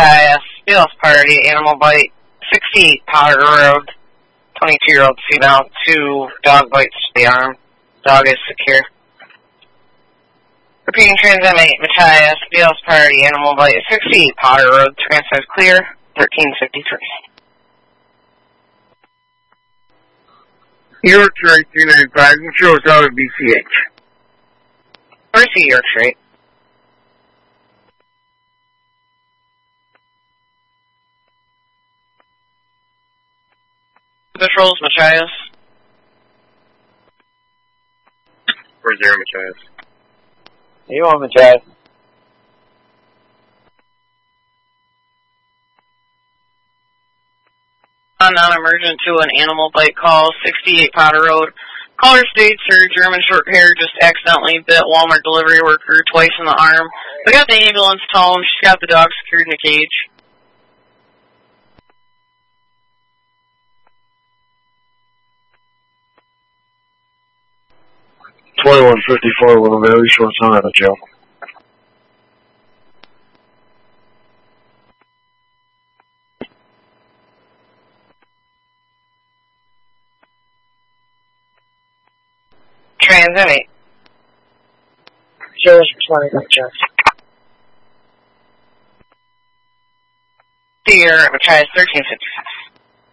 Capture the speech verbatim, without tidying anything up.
Matthias, Beals Party, Animal Bite, sixty-eight Powder Road, twenty-two-year-old female, two dog bites to the arm. Dog is secure. Repeating Trans M eight, Matthias, Beals Party, Animal Bite, sixty-eight Powder Road, transfers clear, thirteen fifty-three. Yorkshire three ninety-five, control solid B C H. Mercy, Yorkshire. Patrols, Matthias. Four zero, Matthias. You on, Matthias? Non-emergent to an Animal Bite call, sixty-eight Powder Road. Caller states her German short hair just accidentally bit Walmart delivery worker twice in the arm. We got the ambulance tone. She's got the dog secured in a cage. twenty-one fifty-four, Little Valley, short time out of jail. Trans M eight. Sheriff's responding to the chest. Dear, Matthias, thirteen fifty-five.